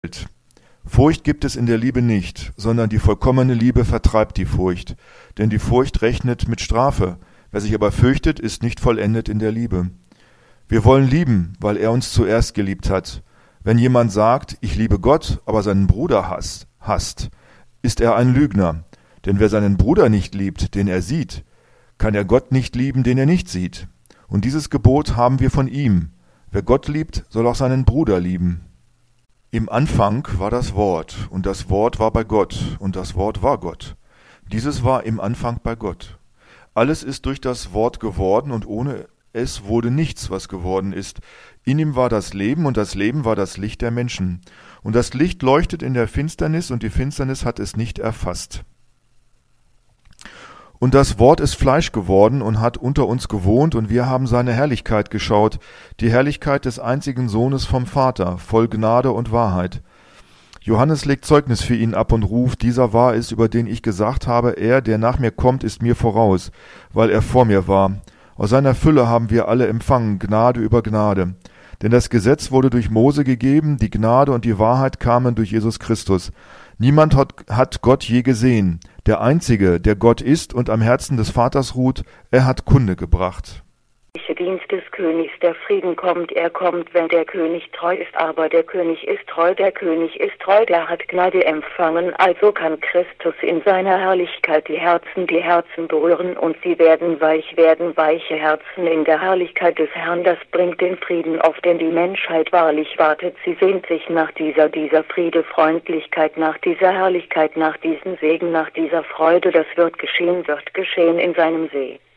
Furcht gibt es in der Liebe nicht, sondern die vollkommene Liebe vertreibt die Furcht. Denn die Furcht rechnet mit Strafe. Wer sich aber fürchtet, ist nicht vollendet in der Liebe. Wir wollen lieben, weil er uns zuerst geliebt hat. Wenn jemand sagt, ich liebe Gott, aber seinen Bruder hasst, ist er ein Lügner. Denn wer seinen Bruder nicht liebt, den er sieht, kann er Gott nicht lieben, den er nicht sieht. Und dieses Gebot haben wir von ihm. Wer Gott liebt, soll auch seinen Bruder lieben. Im Anfang war das Wort, und das Wort war bei Gott, und das Wort war Gott. Dieses war im Anfang bei Gott. Alles ist durch das Wort geworden, und ohne es wurde nichts, was geworden ist. In ihm war das Leben, und das Leben war das Licht der Menschen. Und das Licht leuchtet in der Finsternis, und die Finsternis hat es nicht erfasst. Und das Wort ist Fleisch geworden und hat unter uns gewohnt, und wir haben seine Herrlichkeit geschaut, die Herrlichkeit des einzigen Sohnes vom Vater, voll Gnade und Wahrheit. Johannes legt Zeugnis für ihn ab und ruft, dieser war es, über den ich gesagt habe, er, der nach mir kommt, ist mir voraus, weil er vor mir war. Aus seiner Fülle haben wir alle empfangen, Gnade über Gnade. Denn das Gesetz wurde durch Mose gegeben, die Gnade und die Wahrheit kamen durch Jesus Christus. Niemand hat Gott je gesehen. Der Einzige, der Gott ist und am Herzen des Vaters ruht, er hat Kunde gebracht. Dienst des Königs, der Frieden kommt, er kommt, wenn der König treu ist, aber der König ist treu, der der hat Gnade empfangen, also kann Christus in seiner Herrlichkeit die Herzen berühren und sie werden weiche Herzen in der Herrlichkeit des Herrn, das bringt den Frieden, auf den die Menschheit wahrlich wartet, sie sehnt sich nach dieser Friede, Freundlichkeit, nach dieser Herrlichkeit, nach diesem Segen, nach dieser Freude, das wird geschehen in seinem See.